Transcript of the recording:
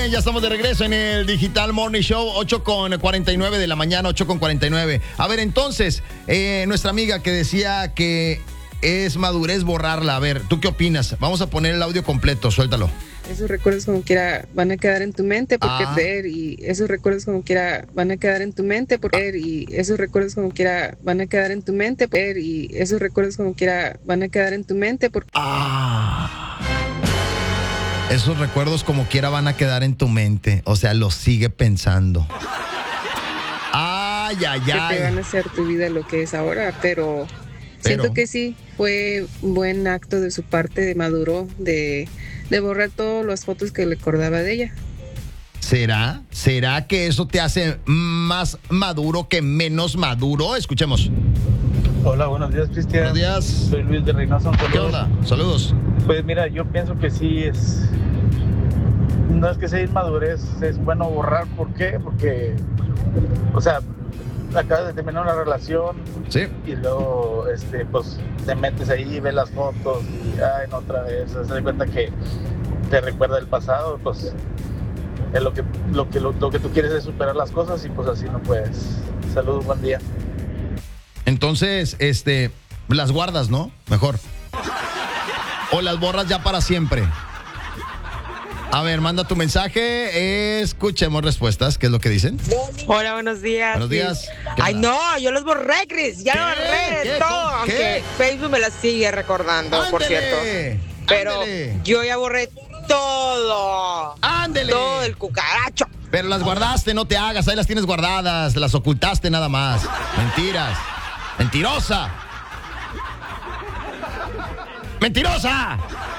bien, ya estamos de regreso en el Digital Morning Show, 8:49 de la mañana, 8:49. A ver, entonces, nuestra amiga que decía que es madurez borrarla. A ver, ¿tú qué opinas? Vamos a poner el audio completo, suéltalo. Esos recuerdos como quiera van a quedar en tu mente porque ver y esos recuerdos como quiera van a quedar en tu mente porque ver y esos recuerdos como quiera van a quedar en tu mente ver y esos recuerdos como quiera van a quedar en tu mente porque esos recuerdos como quiera van a quedar en tu mente. O sea, los sigue pensando. Ay, ay, que ay. te van a hacer tu vida lo que es ahora, pero siento que sí fue un buen acto de su parte, de maduro, de borrar todas las fotos que le acordaba de ella. ¿Será? ¿Será que eso te hace más maduro que menos maduro? Escuchemos. Hola, buenos días, Cristian. Buenos días. Soy Luis de Reynosa. ¿Qué onda? Saludos. Pues mira, yo pienso que sí es... No es que sea inmadurez, es bueno borrar. ¿Por qué? Porque, o sea, acabas de terminar una relación. Sí. Y luego, pues, te metes ahí, ves las fotos y, ay, no, otra vez. Se da cuenta que te recuerda el pasado, pues, es lo que tú quieres es superar las cosas y pues así no puedes. Saludos, buen día. Entonces, las guardas, ¿no? Mejor. O las borras ya para siempre. A ver, manda tu mensaje. Escuchemos respuestas. ¿Qué es lo que dicen? Hola, buenos días. Buenos días. Ay, no, yo los borré, Chris. Ya lo borré ¿Qué? todo. Aunque Facebook me las sigue recordando, por cierto. Pero yo ya borré todo. ¡Ándele! Todo el cucaracho. Pero las guardaste, no te hagas. Ahí las tienes guardadas. Las ocultaste nada más. Mentiras. ¡Mentirosa! ¡Mentirosa!